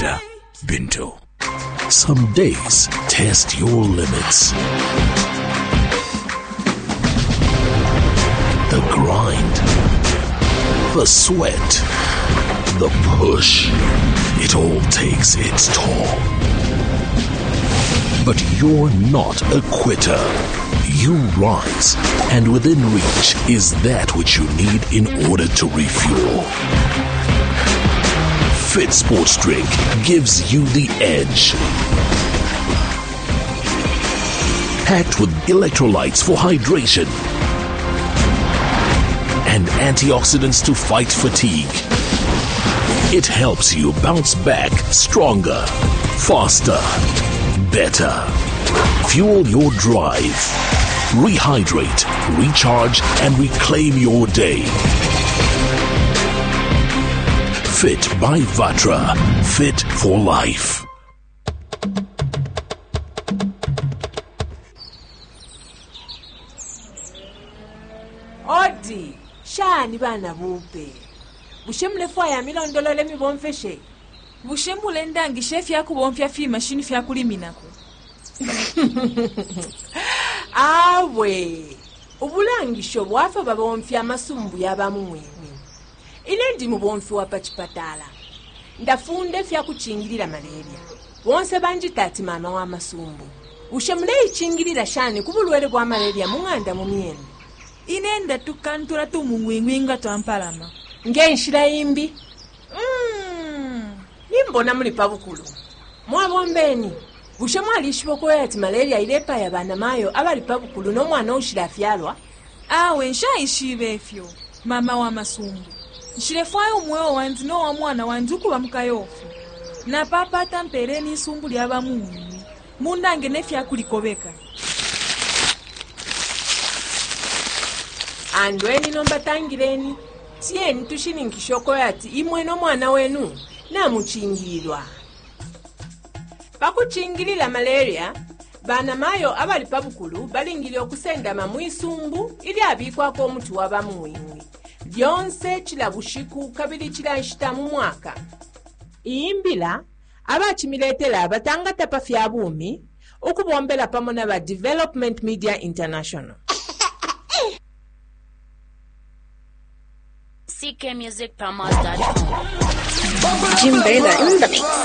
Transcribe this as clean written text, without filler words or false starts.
later, Bintu. Some days test your limits. The grind, the sweat, the push, it all takes its toll. But you're not a quitter. You rise, and within reach is that which you need in order to refuel. Fit Sports Drink gives you the edge. Packed with electrolytes for hydration and antioxidants to fight fatigue, it helps you bounce back stronger, faster, better. Fuel your drive. Rehydrate, recharge, and reclaim your day. Fit by Vatra. Fit for life. Odi, shani bana bupe. Bushemule fwa ya milondolo lemi bomfeshe. Bushemule ndangi chef yako bomfya fi machine fya kuliminako. Awe, ubulangisho bwafa babomfya amasumbu y'abamumwemwe. Ile ndi mu bomfi wa pachipatala. Ndafunde fya kuchingirira malaria. Wonse banjitati mama wa masumbu. Ushemule ichingirira shani kubulwele bwa malaria munganda mu myenda. Inenda tukantura tumungwingwinga twampalama. Ngenshira imbi. Nimbona muli pabukulu. Mwabombeni. Bushe mwalishiboko yati malaria ilepa ya bana mayo abali pabukulu no mwana ushira fyalwa. Awe nshayishibe efyo mama wa masumbu. Nshirefwayo umwewo wanzi no wa mwana wanjuku bamukayofu. Na papa tampereni isumbu lyaba mungu. Mundange nefya kulikobeka. Andweni nomba tangireni. Tieni tushininkishoko yati imwe no mwana wenu na muchingirwa. Pakuchingirira malaria, bana mayo abali pabukulu balingili okusenda mamwisumbu ili abikwako omuti w'abamwingi. Byonse kila bushiku kabiri kila ishitamu mwaka. Iyimbila abachimiletela abatangata pafya bumi okubombela pamona ba Development Media International. CKMusicPromos.com. Jim Bela in the mix.